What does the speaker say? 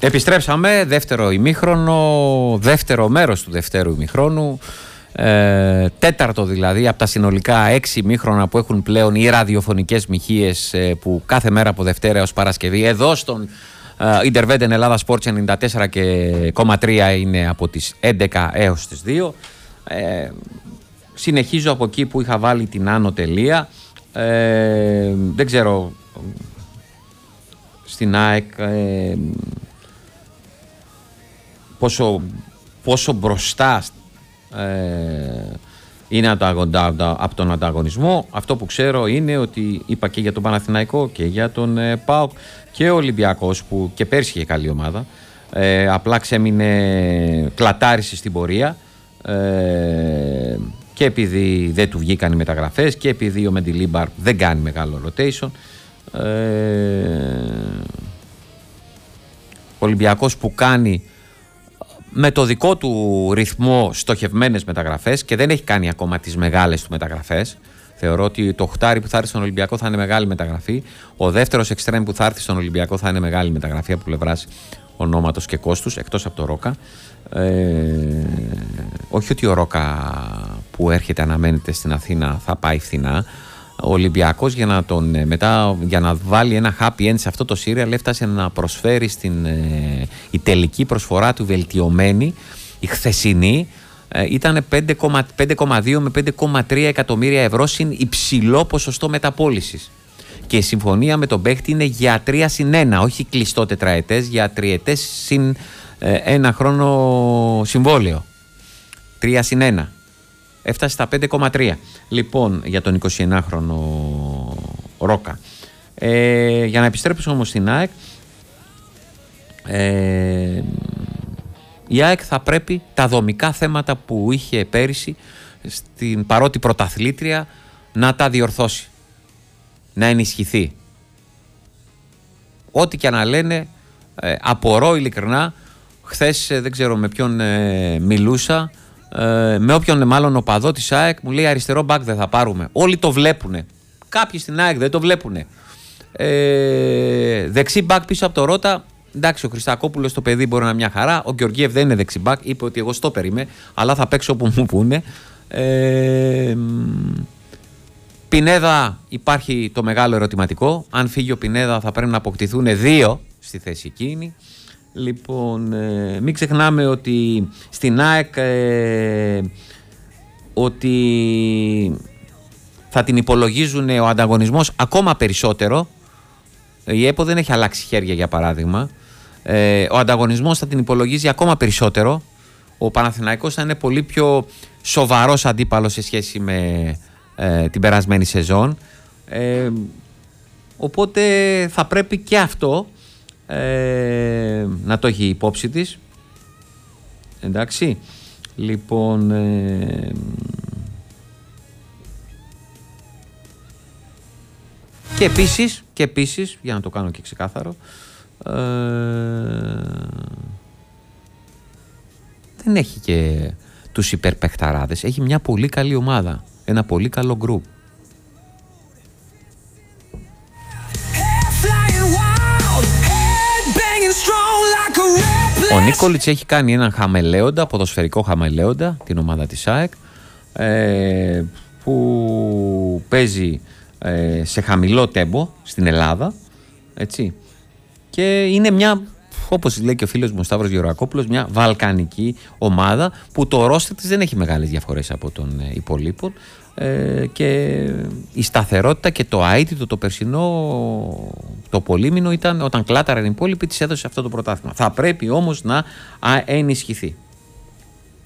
Επιστρέψαμε, δεύτερο ημίχρονο, δεύτερο μέρος του δευτέρου ημίχρονου, τέταρτο δηλαδή από τα συνολικά 6 ημίχρονα που έχουν πλέον οι ραδιοφωνικές μοιχείες που κάθε μέρα από Δευτέρα έως Παρασκευή εδώ στον Interveden Ελλάδα Sports 94,3 είναι από τις 11 έως τις 2. Συνεχίζω από εκεί που είχα βάλει την άνω τελεία. Δεν ξέρω στην ΑΕΚ πόσο μπροστά είναι από τον ανταγωνισμό. Αυτό που ξέρω είναι ότι είπα και για τον Παναθηναϊκό και για τον ΠΑΟΚ και ο Ολυμπιακός που και πέρσι είχε καλή ομάδα, απλά ξέμεινε κλατάρισε στην πορεία και επειδή δεν του βγήκαν οι μεταγραφές και επειδή ο Μεντιλίμπαρ δεν κάνει μεγάλο rotation. Ο Ολυμπιακός που κάνει με το δικό του ρυθμό στοχευμένες μεταγραφές και δεν έχει κάνει ακόμα τις μεγάλες του μεταγραφές. Θεωρώ ότι το οχτάρι που θα έρθει στον Ολυμπιακό θα είναι μεγάλη μεταγραφή. Ο δεύτερος εξτρέμ που θα έρθει στον Ολυμπιακό θα είναι μεγάλη μεταγραφή από πλευράς ονόματος και κόστους, εκτός από το Ρόκα. Όχι ότι ο Ρόκα που έρχεται αναμένεται στην Αθήνα θα πάει φθηνά. Ο Ολυμπιακός για να βάλει ένα happy end σε αυτό το serial έφτασε να προσφέρει η τελική προσφορά του βελτιωμένη, η χθεσινή, ήταν 5,2 με 5,3 εκατομμύρια ευρώ συν υψηλό ποσοστό μεταπώλησης. Και η συμφωνία με τον παίχτη είναι για 3+1, όχι κλειστό τετραετές, για τριετές συν ένα χρόνο συμβόλαιο. 3+1. Έφτασε στα 5,3. Λοιπόν, για τον 21χρονο Ρόκα. Για να επιστρέψω όμως στην ΑΕΚ, η ΑΕΚ θα πρέπει τα δομικά θέματα που είχε πέρυσι στην παρότι πρωταθλήτρια να τα διορθώσει, να ενισχυθεί. Ό,τι και να λένε, απορώ ειλικρινά. Χθες δεν ξέρω με ποιον μιλούσα, με όποιον μάλλον οπαδό της ΑΕΚ, μου λέει αριστερό μπακ δεν θα πάρουμε. Όλοι το βλέπουνε. Κάποιοι στην ΑΕΚ δεν το βλέπουνε. Δεξί μπακ πίσω από το Ρώτα. Εντάξει, ο Χριστακόπουλος το παιδί μπορεί να είναι μια χαρά. Ο Γεωργίευ δεν είναι δεξί μπακ. Είπε ότι εγώ στόπερ είμαι, αλλά θα παίξω όπου μου πούνε. Πινέδα, υπάρχει το μεγάλο ερωτηματικό. Αν φύγει ο Πινέδα θα πρέπει να αποκτηθούν 2 στη θέση εκείνη. Λοιπόν, μην ξεχνάμε ότι στην ΑΕΚ ότι θα την υπολογίζουν ο ανταγωνισμός ακόμα περισσότερο. Η ΕΠΟ δεν έχει αλλάξει χέρια, για παράδειγμα. Ο ανταγωνισμός θα την υπολογίζει ακόμα περισσότερο. Ο Παναθηναϊκός θα είναι πολύ πιο σοβαρός αντίπαλος σε σχέση με την περασμένη σεζόν. Οπότε θα πρέπει και αυτό να το έχει υπόψη της. Εντάξει. Λοιπόν, και επίσης, για να το κάνω και ξεκάθαρο, δεν έχει και τους υπερπαιχταράδες. Έχει μια πολύ καλή ομάδα, ένα πολύ καλό γκρουπ. Ο Νίκολιτς έχει κάνει έναν χαμελέοντα, ποδοσφαιρικό χαμελέοντα, την ομάδα της ΑΕΚ, που παίζει σε χαμηλό τέμπο στην Ελλάδα, έτσι, και είναι μια, όπως λέει και ο φίλος μου ο Σταύρος Γεωργακόπουλος, μια βαλκανική ομάδα που το ρόστερ της δεν έχει μεγάλες διαφορές από των υπολείπων, και η σταθερότητα και το αίτητο το περσινό, το πολύμηνο ήταν όταν κλάταραν οι υπόλοιποι, της έδωσε αυτό το πρωτάθλημα. Θα πρέπει όμως να ενισχυθεί.